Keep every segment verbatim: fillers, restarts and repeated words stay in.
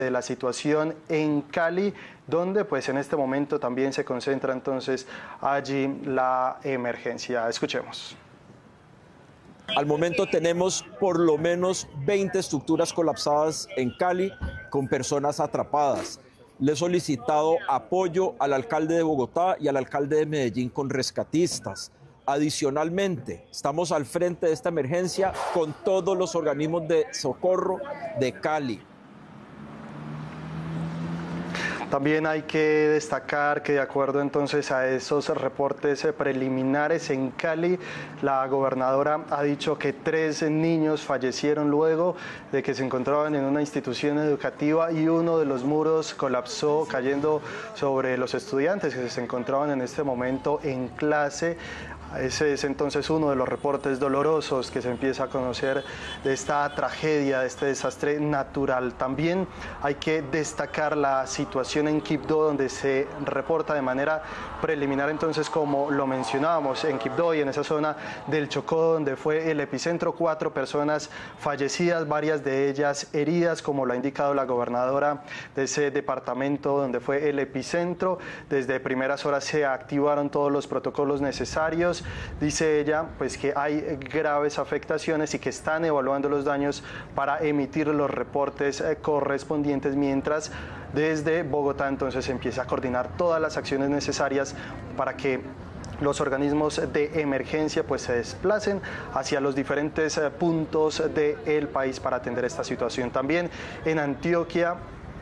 de la situación en Cali, donde pues en este momento también se concentra entonces allí la emergencia. Escuchemos. Al momento tenemos por lo menos veinte estructuras colapsadas en Cali con personas atrapadas. Le he solicitado apoyo al alcalde de Bogotá y al alcalde de Medellín con rescatistas. Adicionalmente, estamos al frente de esta emergencia con todos los organismos de socorro de Cali. También hay que destacar que de acuerdo entonces a esos reportes preliminares en Cali, la gobernadora ha dicho que tres niños fallecieron luego de que se encontraban en una institución educativa y uno de los muros colapsó cayendo sobre los estudiantes que se encontraban en este momento en clase. Ese es entonces uno de los reportes dolorosos que se empieza a conocer de esta tragedia, de este desastre natural. También hay que destacar la situación en Quibdó, donde se reporta de manera preliminar, entonces, como lo mencionábamos, en Quibdó y en esa zona del Chocó, donde fue el epicentro, cuatro personas fallecidas, varias de ellas heridas, como lo ha indicado la gobernadora de ese departamento donde fue el epicentro. Desde primeras horas se activaron todos los protocolos necesarios. Dice ella pues que hay graves afectaciones y que están evaluando los daños para emitir los reportes eh, correspondientes, mientras desde Bogotá entonces se empieza a coordinar todas las acciones necesarias para que los organismos de emergencia pues se desplacen hacia los diferentes eh, puntos del país para atender esta situación. También en Antioquia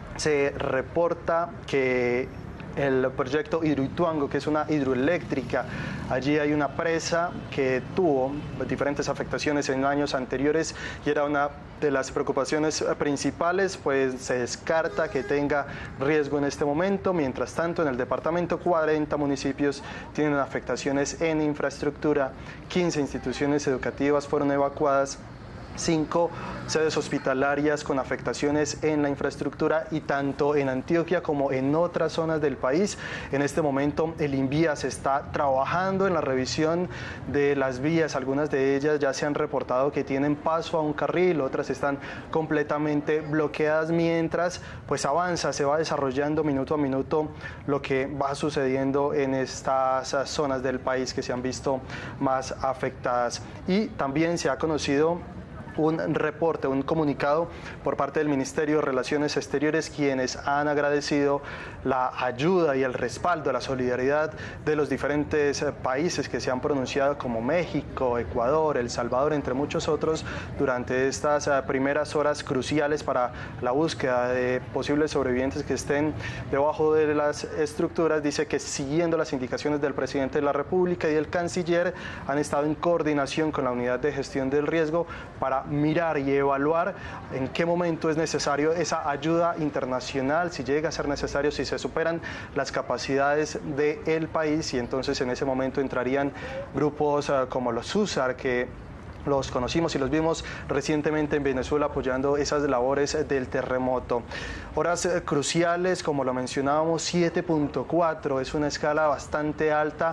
se reporta que el proyecto Hidroituango, que es una hidroeléctrica, allí hay una presa que tuvo diferentes afectaciones en años anteriores y era una de las preocupaciones principales, pues se descarta que tenga riesgo en este momento. Mientras tanto, en el departamento, cuarenta municipios tienen afectaciones en infraestructura, quince instituciones educativas fueron evacuadas, cinco sedes hospitalarias con afectaciones en la infraestructura, y tanto en Antioquia como en otras zonas del país. En este momento el INVIAS está trabajando en la revisión de las vías. Algunas de ellas ya se han reportado que tienen paso a un carril, otras están completamente bloqueadas, mientras pues avanza, se va desarrollando minuto a minuto lo que va sucediendo en estas zonas del país que se han visto más afectadas. Y también se ha conocido un reporte, un comunicado por parte del Ministerio de Relaciones Exteriores, quienes han agradecido la ayuda y el respaldo, la solidaridad de los diferentes países que se han pronunciado, como México, Ecuador, El Salvador, entre muchos otros, durante estas primeras horas cruciales para la búsqueda de posibles sobrevivientes que estén debajo de las estructuras. Dice que siguiendo las indicaciones del presidente de la República y del canciller, han estado en coordinación con la unidad de gestión del riesgo para mirar y evaluar en qué momento es necesario esa ayuda internacional, si llega a ser necesario, si se superan las capacidades del país, y entonces en ese momento entrarían grupos uh, como los SUSAR, que los conocimos y los vimos recientemente en Venezuela apoyando esas labores del terremoto. Horas eh, cruciales, como lo mencionábamos, siete punto cuatro, es una escala bastante alta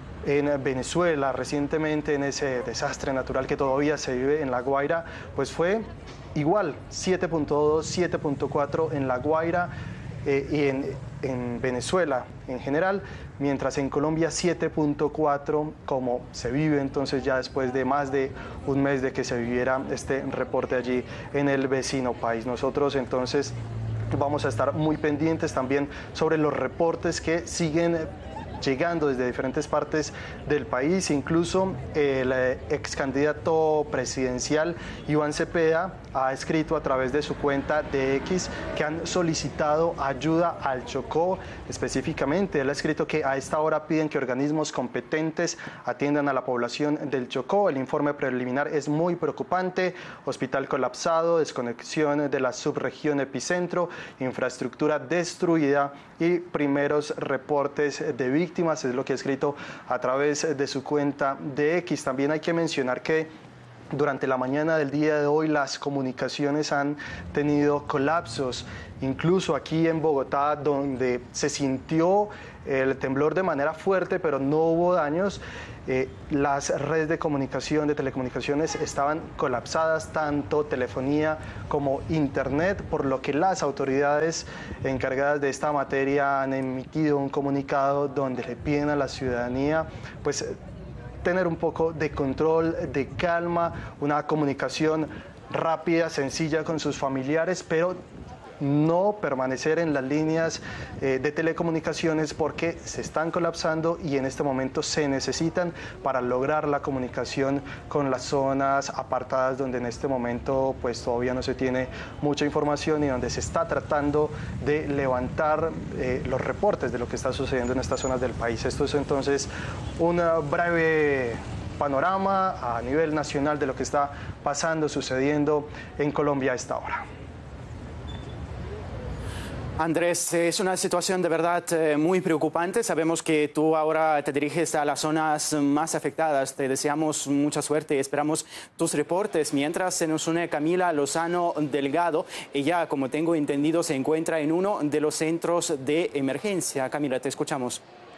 en Venezuela. Recientemente, en ese desastre natural que todavía se vive en La Guaira, pues fue igual, siete punto dos, siete punto cuatro en La Guaira eh, y en, en Venezuela en general, mientras en Colombia siete punto cuatro, como se vive entonces ya después de más de un mes de que se viviera este reporte allí en el vecino país. Nosotros entonces vamos a estar muy pendientes también sobre los reportes que siguen llegando desde diferentes partes del país. Incluso el ex candidato presidencial Iván Cepeda ha escrito a través de su cuenta de X que han solicitado ayuda al Chocó. Específicamente, él ha escrito que a esta hora piden que organismos competentes atiendan a la población del Chocó. El informe preliminar es muy preocupante: hospital colapsado, desconexión de la subregión epicentro, infraestructura destruida y primeros reportes de víctimas. Es lo que ha escrito a través de su cuenta de X. También hay que mencionar que Durante la mañana del día de hoy las comunicaciones han tenido colapsos, incluso aquí en Bogotá, donde se sintió el temblor de manera fuerte, pero no hubo daños. Eh, las redes de comunicación, de telecomunicaciones estaban colapsadas, tanto telefonía como internet, por lo que las autoridades encargadas de esta materia han emitido un comunicado donde le piden a la ciudadanía pues tener un poco de control, de calma, una comunicación rápida, sencilla con sus familiares, pero no permanecer en las líneas eh, de telecomunicaciones porque se están colapsando y en este momento se necesitan para lograr la comunicación con las zonas apartadas donde en este momento pues todavía no se tiene mucha información y donde se está tratando de levantar eh, los reportes de lo que está sucediendo en estas zonas del país. Esto es entonces un breve panorama a nivel nacional de lo que está pasando, sucediendo en Colombia a esta hora. Andrés, es una situación de verdad eh, muy preocupante. Sabemos que tú ahora te diriges a las zonas más afectadas. Te deseamos mucha suerte y esperamos tus reportes. Mientras se nos une Camila Lozano Delgado, ella, como tengo entendido, se encuentra en uno de los centros de emergencia. Camila, te escuchamos.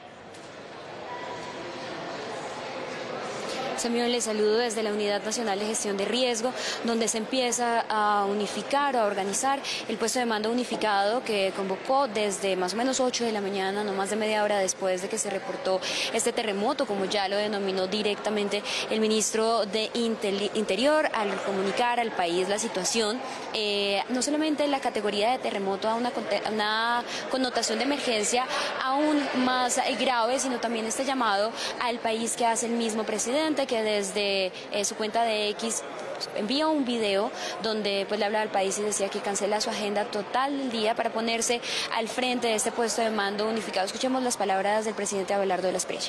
Semyon, les saludo desde la Unidad Nacional de Gestión de Riesgo, donde se empieza a unificar o a organizar el puesto de mando unificado que convocó desde más o menos ocho de la mañana, no más de media hora después de que se reportó este terremoto, como ya lo denominó directamente el ministro de Interior al comunicar al país la situación. Eh, no solamente la categoría de terremoto a una, una connotación de emergencia aún más grave, sino también este llamado al país que hace el mismo presidente, que desde eh, su cuenta de X envía un video donde pues le habla al país y decía que cancela su agenda total del día para ponerse al frente de este puesto de mando unificado. Escuchemos las palabras del presidente Abelardo de la Espriella.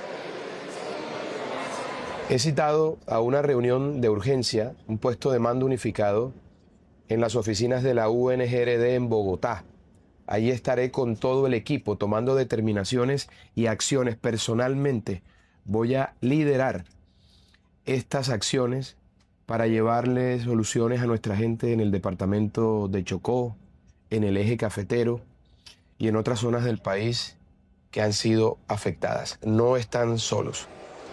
He citado a una reunión de urgencia, un puesto de mando unificado en las oficinas de la U N G R D en Bogotá. Allí estaré con todo el equipo tomando determinaciones y acciones. Personalmente voy a liderar estas acciones para llevarle soluciones a nuestra gente en el departamento de Chocó, en el eje cafetero y en otras zonas del país que han sido afectadas. No están solos.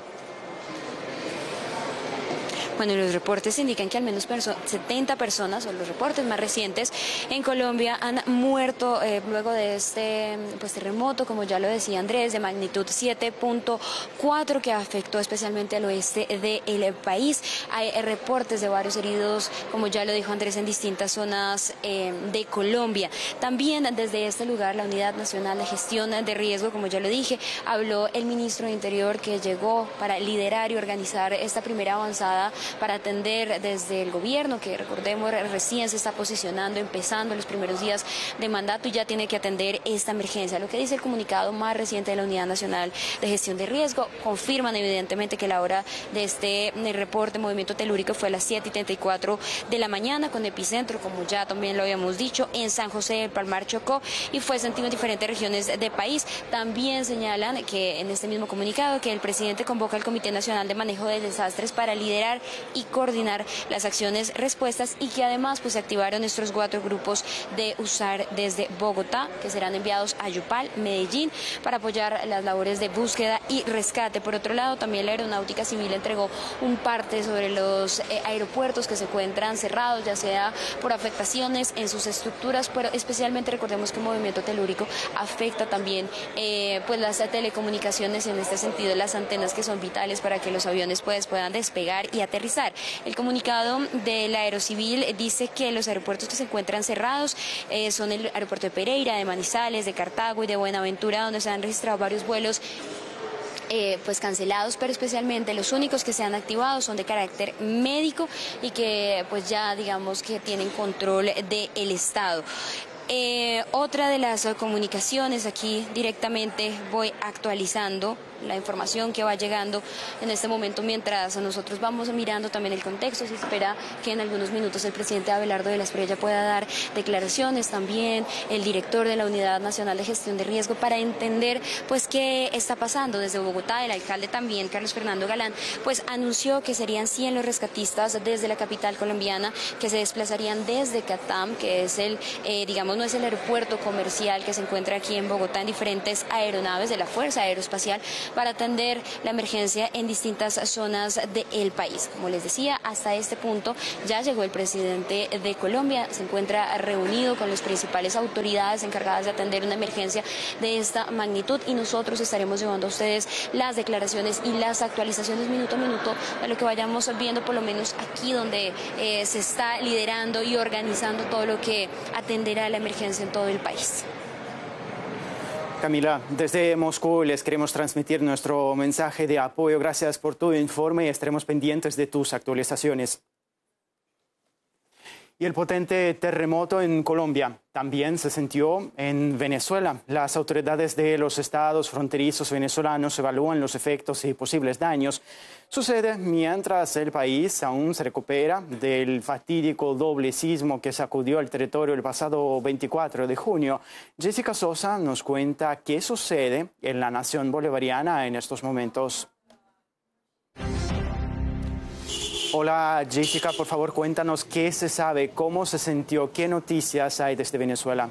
Bueno, los reportes indican que al menos perso setenta personas, o los reportes más recientes, en Colombia han muerto eh, luego de este pues, terremoto, como ya lo decía Andrés, de magnitud siete punto cuatro que afectó especialmente al oeste del país. Hay eh, reportes de varios heridos, como ya lo dijo Andrés, en distintas zonas eh, de Colombia. También desde este lugar, la Unidad Nacional de Gestión de Riesgo, como ya lo dije, habló el ministro de Interior, que llegó para liderar y organizar esta primera avanzada para atender desde el gobierno, que recordemos recién se está posicionando, empezando los primeros días de mandato y ya tiene que atender esta emergencia. Lo que dice el comunicado más reciente de la Unidad Nacional de Gestión de Riesgo, confirman evidentemente que la hora de este reporte movimiento telúrico fue a las siete y treinta y cuatro de la mañana, con epicentro, como ya también lo habíamos dicho, en San José del Palmar, Chocó, y fue sentido en diferentes regiones del país. También señalan que en este mismo comunicado que el presidente convoca al Comité Nacional de Manejo de Desastres para liderar y coordinar las acciones respuestas, y que además pues se activaron estos cuatro grupos de U S A R desde Bogotá, que serán enviados a Yopal, Medellín, para apoyar las labores de búsqueda y rescate. Por otro lado, también la Aeronáutica Civil entregó un parte sobre los eh, aeropuertos que se encuentran cerrados, ya sea por afectaciones en sus estructuras, pero especialmente recordemos que el movimiento telúrico afecta también eh, pues las telecomunicaciones, en este sentido las antenas que son vitales para que los aviones pues, puedan despegar y aterrizar. El comunicado de la Aerocivil dice que los aeropuertos que se encuentran cerrados eh, son el aeropuerto de Pereira, de Manizales, de Cartago y de Buenaventura, donde se han registrado varios vuelos Eh, pues cancelados, pero especialmente los únicos que se han activado son de carácter médico y que pues ya digamos que tienen control del Estado. Eh, otra de las comunicaciones, aquí directamente voy actualizando la información que va llegando en este momento mientras nosotros vamos mirando también el contexto. Se espera que en algunos minutos el presidente Abelardo de la Espriella pueda dar declaraciones, también el director de la Unidad Nacional de Gestión de Riesgo, para entender pues qué está pasando desde Bogotá. El alcalde también, Carlos Fernando Galán, pues anunció que serían cien los rescatistas desde la capital colombiana, que se desplazarían desde Catam, que es el, eh, digamos, no es el aeropuerto comercial que se encuentra aquí en Bogotá, en diferentes aeronaves de la Fuerza Aeroespacial, para atender la emergencia en distintas zonas del país. Como les decía, hasta este punto ya llegó el presidente de Colombia, se encuentra reunido con las principales autoridades encargadas de atender una emergencia de esta magnitud, y nosotros estaremos llevando a ustedes las declaraciones y las actualizaciones minuto a minuto de lo que vayamos viendo, por lo menos aquí donde eh, se está liderando y organizando todo lo que atenderá la emergencia en todo el país. Camila, desde Moscú les queremos transmitir nuestro mensaje de apoyo. Gracias por tu informe y estaremos pendientes de tus actualizaciones. Y el potente terremoto en Colombia también se sintió en Venezuela. Las autoridades de los estados fronterizos venezolanos evalúan los efectos y posibles daños. Sucede mientras el país aún se recupera del fatídico doble sismo que sacudió el territorio el pasado veinticuatro de junio. Jessica Sosa nos cuenta qué sucede en la nación bolivariana en estos momentos. Hola Jessica, por favor cuéntanos qué se sabe, cómo se sintió, qué noticias hay desde Venezuela.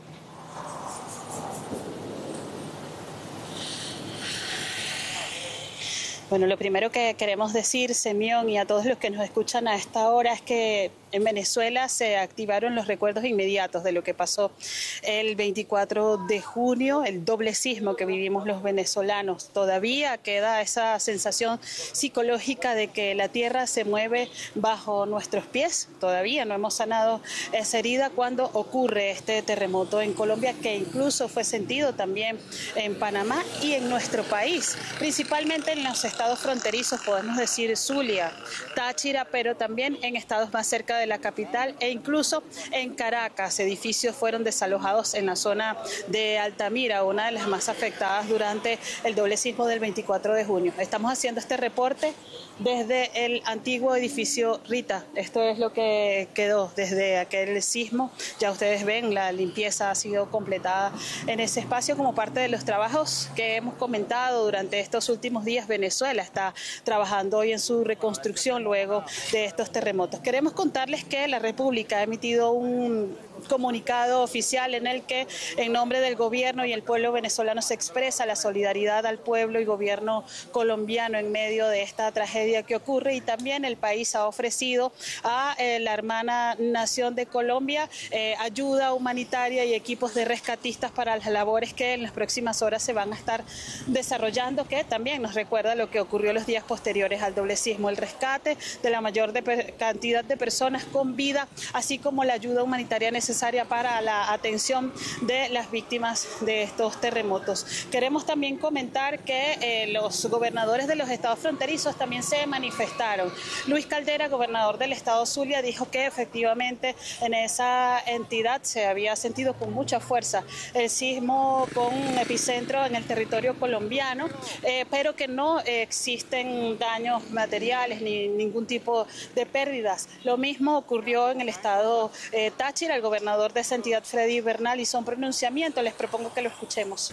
Bueno, lo primero que queremos decir, Semión, y a todos los que nos escuchan a esta hora, es que en Venezuela se activaron los recuerdos inmediatos de lo que pasó el veinticuatro de junio, el doble sismo que vivimos los venezolanos. Todavía queda esa sensación psicológica de que la tierra se mueve bajo nuestros pies. Todavía no hemos sanado esa herida cuando ocurre este terremoto en Colombia, que incluso fue sentido también en Panamá y en nuestro país, principalmente en los estados fronterizos, podemos decir Zulia, Táchira, pero también en estados más cerca de la capital e incluso en Caracas. Edificios fueron desalojados en la zona de Altamira, una de las más afectadas durante el doble sismo del veinticuatro de junio. Estamos haciendo este reporte desde el antiguo edificio Rita. Esto es lo que quedó desde aquel sismo. Ya ustedes ven, la limpieza ha sido completada en ese espacio como parte de los trabajos que hemos comentado durante estos últimos días. Venezuela está trabajando hoy en su reconstrucción luego de estos terremotos. Queremos contarles que la República ha emitido un comunicado oficial en el que, en nombre del gobierno y el pueblo venezolano, se expresa la solidaridad al pueblo y gobierno colombiano en medio de esta tragedia que ocurre, y también el país ha ofrecido a eh, la hermana nación de Colombia eh, ayuda humanitaria y equipos de rescatistas para las labores que en las próximas horas se van a estar desarrollando, que también nos recuerda lo que ocurrió los días posteriores al doble sismo, el rescate de la mayor de cantidad de personas con vida, así como la ayuda humanitaria necesaria para la atención de las víctimas de estos terremotos. Queremos también comentar que eh, los gobernadores de los estados fronterizos también se manifestaron. Luis Caldera, gobernador del estado Zulia, dijo que efectivamente en esa entidad se había sentido con mucha fuerza el sismo con epicentro en el territorio colombiano, eh, pero que no eh, existen daños materiales ni ningún tipo de pérdidas. Lo mismo ocurrió en el estado eh, Táchira. El gobernador de esa entidad, Freddy Bernal, hizo un pronunciamiento. Les propongo que lo escuchemos.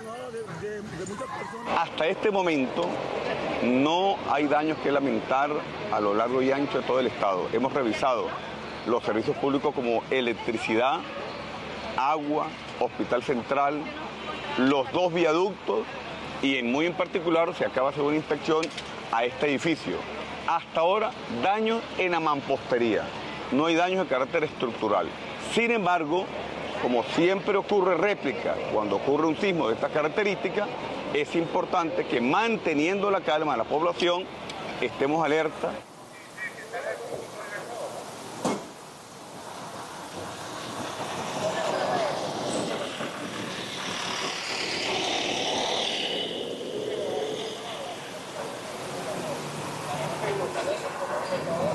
Hasta este momento no hay daños que lamentar a lo largo y ancho de todo el estado. Hemos revisado los servicios públicos como electricidad, agua, hospital central, los dos viaductos, y en muy en particular se acaba de hacer una inspección a este edificio. Hasta ahora, daños en la mampostería, no hay daños de carácter estructural. Sin embargo, como siempre ocurre réplica cuando ocurre un sismo de estas características, es importante que, manteniendo la calma de la población, estemos alerta. Gracias.